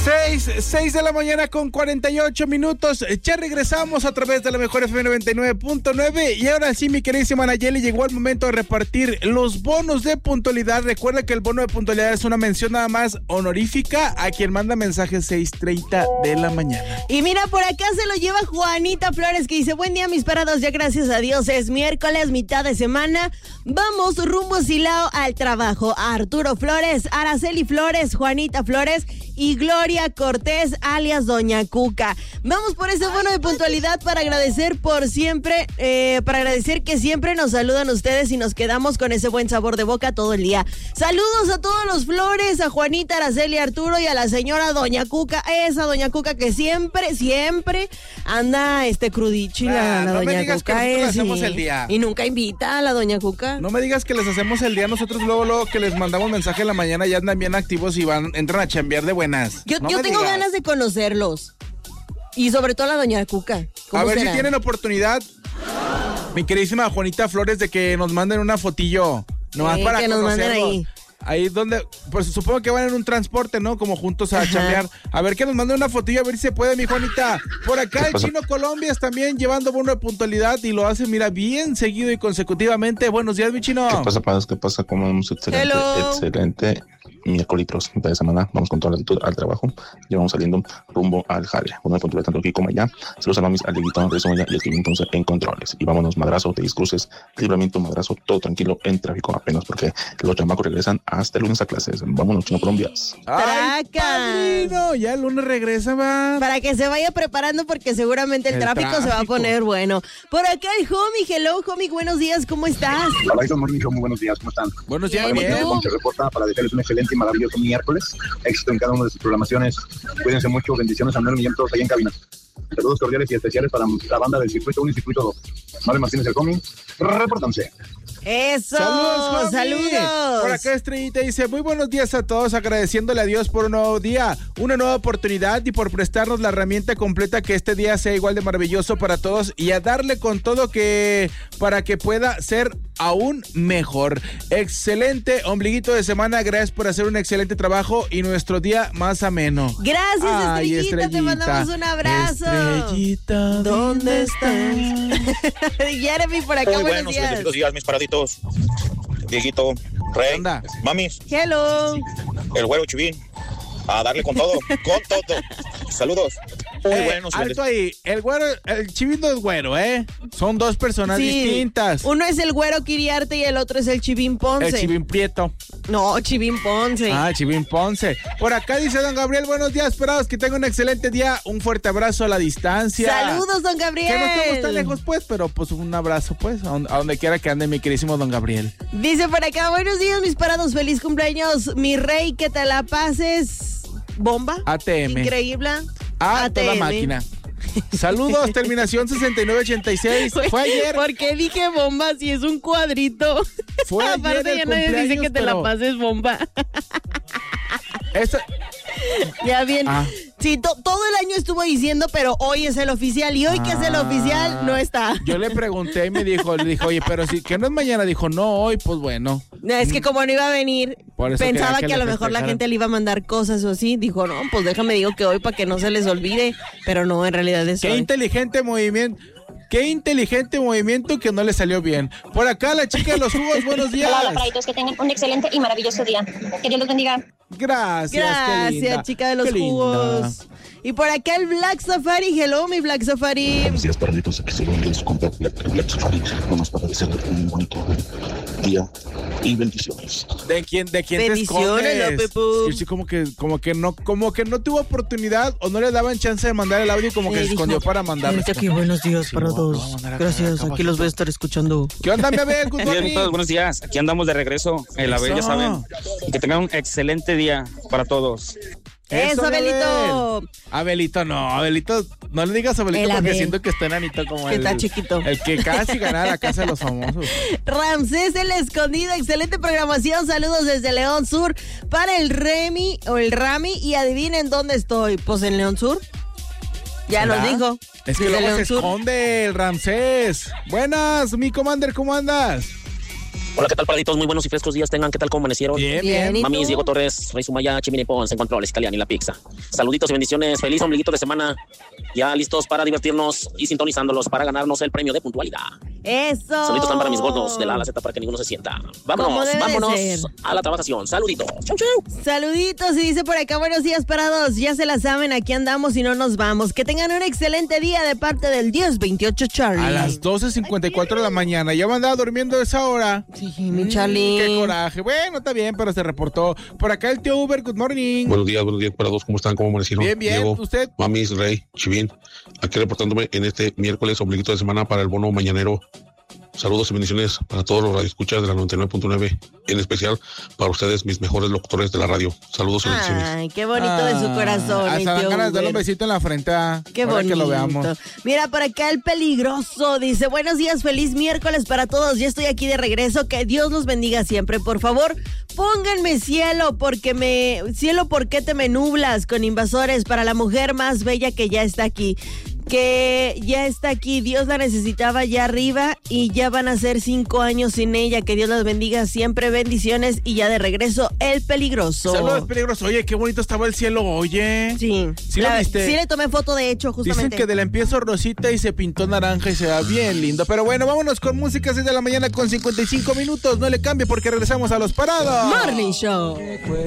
6 de la mañana con 48 minutos. Ya regresamos a través de la mejor FM 99.9. Y ahora sí, mi queridísima Nayeli, llegó el momento de repartir los bonos de puntualidad. Recuerda que el bono de puntualidad es una mención nada más honorífica a quien manda mensaje 6:30 de la mañana. Y mira, por acá se lo lleva Juanita Flores, que dice: buen día, mis parados, ya gracias a Dios es miércoles, mitad de semana. Vamos rumbo Silao al trabajo. Arturo Flores, Araceli Flores, Juanita Flores y Gloria Cortés, alias Doña Cuca. Vamos por ese bono de puntualidad para agradecer por siempre, para agradecer que siempre nos saludan ustedes y nos quedamos con ese buen sabor de boca todo el día. Saludos a todos los Flores, a Juanita, Araceli, Arturo y a la señora Doña Cuca, esa Doña Cuca que siempre anda crudichi, la no Doña me digas Cuca que nosotros es, le hacemos el día. Y nunca invita a la Doña Cuca. No me digas que les hacemos el día, nosotros luego que les mandamos mensaje en la mañana ya andan bien activos y entran a chambear de buenas. Yo tengo ganas de conocerlos. Y sobre todo a la Doña Cuca. A ver será? si tienen oportunidad, mi queridísima Juanita Flores, de que nos manden una fotillo. Nomás para que nos manden ahí. Ahí donde, pues supongo que van en un transporte, ¿no? Como juntos a chambear. A ver que nos manden una fotillo, a ver si se puede, mi Juanita. Por acá el Chino Colombias también llevando bono de puntualidad y lo hace, mira, bien seguido y consecutivamente. Buenos días, mi Chino. ¿Qué pasa, padres? ¿Qué pasa? Como un excelente miércoles de semana. Vamos con toda la actitud al trabajo. Ya vamos saliendo rumbo al jale. Bono de puntualidad tanto aquí como allá. Saludos a mamis, al Liguito, Resumoya y el Kevin Ponce en controles. Y vámonos, madrazo, de discursos, libramiento, madrazo, todo tranquilo en tráfico apenas porque los chamacos regresan hasta el lunes a clases. Vámonos, Chino Colombias. ¡Ay, padrino! Ya el lunes regresa, va. Para que se vaya preparando porque seguramente el tráfico se va a poner bueno. Por acá el homie, hello, homie, buenos días, ¿cómo estás? Hola, muy buenos días, ¿cómo están? Buenos días, bien. Se reporta para desearles un excelente y maravilloso miércoles. Éxito en cada una de sus programaciones. Cuídense mucho, bendiciones a Manuel Millán, todos ahí en cabina. Saludos cordiales y especiales para la banda del Circuito 1 y Circuito 2. Mario Martínez, el homie, repórtanse. ¡Eso! ¡Saludos! ¡Saludos! Por acá Estrellita dice: muy buenos días a todos, agradeciéndole a Dios por un nuevo día, una nueva oportunidad y por prestarnos la herramienta completa que este día sea igual de maravilloso para todos y a darle con todo para que pueda ser aún mejor. Excelente ombliguito de semana, gracias por hacer un excelente trabajo y nuestro día más ameno. Gracias, Ay, Estrellita, te mandamos un abrazo. Estrellita, ¿dónde estás? Jeremy, por acá, buenos días. Buenos días, mis paraditos. Dieguito, Rey, mamis. Hello. El güero Chivín. A darle con todo, con todo. Saludos. Muy buenos. Alto ahí, el güero, el Chivín no es güero, son dos personas distintas. Uno es el güero Kiriarte y el otro es el Chivín Ponce. El Chivín Prieto. No, Chivín Ponce. Chivín Ponce. Por acá dice don Gabriel: buenos días, esperados que tengan un excelente día. Un fuerte abrazo a la distancia. Saludos, don Gabriel. Que no estamos tan lejos, pues, pero pues un abrazo, pues, a donde quiera que ande mi queridísimo don Gabriel. Dice por acá: buenos días, mis parados, feliz cumpleaños, mi rey, que te la pases. Bomba. ATM. Increíble. A ATM. toda máquina. Saludos, terminación 6986. Fue ayer. ¿Por qué dije bomba si es un cuadrito? Fue ayer. Aparte ya nadie dice que te la pases bomba. Ya bien. Sí, todo el año estuvo diciendo, pero hoy es el oficial y hoy que es el oficial no está. Yo le pregunté y le dijo, oye, pero si que no es mañana, dijo, no, hoy, pues bueno. Es que como no iba a venir, pensaba que a lo mejor la gente le iba a mandar cosas o así. Dijo, no, pues déjame digo que hoy para que no se les olvide, pero no, en realidad es Qué hoy. inteligente movimiento. Qué inteligente movimiento que no le salió bien. Por acá la chica de los jugos, buenos días. Hola, paraditos, que tengan un excelente y maravilloso día. Que Dios los bendiga. Gracias, chica de los jugos. Y por acá el Black Safari. Hello, mi Black Safari. Buenos días, paraditos. Aquí se lo su compa Black Safari. Vamos para desearle un bonito día y bendiciones. ¿De quién te escondes? Sí, como que no tuvo oportunidad o no le daban chance de mandar el audio y como que se escondió para mandarlo. Aquí buenos días para todos. Gracias, aquí los voy a estar escuchando. ¿Qué onda, mi Abel? Buenos días, aquí andamos de regreso. El Abel, ya saben. Que tengan un excelente día para todos. Eso, Abelito. Abelito, no le digas Abelito porque Abel. Siento que está enanito como que está chiquito. El que casi gana la casa de los famosos. Ramsés el Escondido, excelente programación, saludos desde León Sur para el Remy o el Rami y adivinen dónde estoy, pues en León Sur. Ya nos dijo. Es que luego se esconde el Ramsés. Buenas, mi Commander, ¿cómo andas? Hola, ¿qué tal, paraditos? Muy buenos y frescos días tengan. ¿Qué tal, cómo amanecieron? Bien. Mamis, Diego Torres, Rey Sumaya, Chimine Pons, en controles, Caliani, la pizza. Saluditos y bendiciones. Feliz ombliguito de semana. Ya listos para divertirnos y sintonizándolos para ganarnos el premio de puntualidad. Eso. Saluditos están para mis gordos de la A a la Z para que ninguno se sienta. Vámonos a la trabajación. Saluditos. Chau, chau. Saluditos, y dice por acá, buenos días, parados. Ya se la saben, aquí andamos y no nos vamos. Que tengan un excelente día de parte del 1028 Charlie. A las 12:54 de la mañana. Ya me andaba durmiendo a esa hora. Sí, mi Charlie. Qué coraje. Bueno, está bien, pero se reportó. Por acá el tío Uber, good morning. Buenos días, parados. ¿Cómo están? ¿Cómo amanecieron? Bien. Diego, ¿Usted? Mamis, Rey, Chivín. Aquí reportándome en este miércoles ombliguito de semana para el bono mañanero. Saludos y bendiciones para todos los radioescuchas de la 99.9, en especial para ustedes, mis mejores locutores de la radio. Saludos y bendiciones. Ay, qué bonito de su corazón. Hasta dan ganas de darle un besito en la frente. Qué bonito. Que lo veamos. Mira, por acá el peligroso dice, buenos días, feliz miércoles para todos. Ya estoy aquí de regreso. Que Dios los bendiga siempre. Por favor, pónganme cielo, ¿por qué te me nublas? Con Invasores para la mujer más bella que ya está aquí. Que ya está aquí, Dios la necesitaba ya arriba y ya van a ser 5 años sin ella. Que Dios las bendiga siempre, bendiciones. Y ya de regreso, el peligroso. Saludos, peligroso. Oye, qué bonito estaba el cielo, oye. Sí. ¿Sí lo viste? Sí, le tomé foto, de hecho, justamente. Dicen que de la empiezo rosita y se pintó naranja y se va bien lindo. Pero bueno, vámonos con música 6 de la mañana con 55 minutos. No le cambie porque regresamos a Los Parados Morning Show.